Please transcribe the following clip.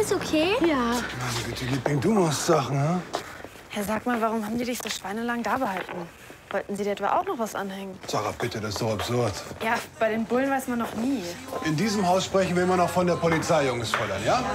alles okay? Ja. Meine Güte, Liebling, du machst Sachen, ne? Herr, sag mal, warum haben die dich so schweinelang da behalten? Wollten sie dir etwa auch noch was anhängen? Sarah, bitte, das ist doch absurd. Ja, bei den Bullen weiß man noch nie. In diesem Haus sprechen wir immer noch von der Polizei, junges Fräulein, ja?